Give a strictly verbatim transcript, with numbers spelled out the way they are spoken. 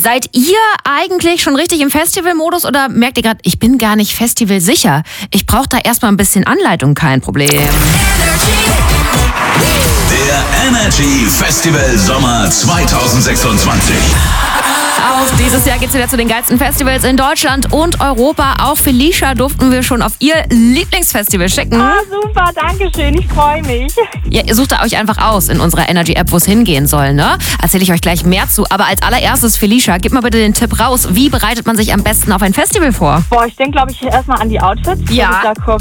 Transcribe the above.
Seid ihr eigentlich schon richtig im Festivalmodus oder merkt ihr gerade, ich bin gar nicht festivalsicher? Ich brauche da erstmal ein bisschen Anleitung, kein Problem. Der Energy Festival Sommer zwanzig sechsundzwanzig. Auch dieses Jahr geht's wieder zu den geilsten Festivals in Deutschland und Europa. Auch Felicia durften wir schon auf ihr Lieblingsfestival schicken. Ah, super, danke schön, ich freue mich. Ja, ihr sucht da euch einfach aus in unserer Energy-App, wo es hingehen soll, ne? Erzähle ich euch gleich mehr zu. Aber als allererstes, Felicia, gib mal bitte den Tipp raus. Wie bereitet man sich am besten auf ein Festival vor? Boah, ich denke, glaube ich, erstmal an die Outfits, Ja. dass ich da gucke,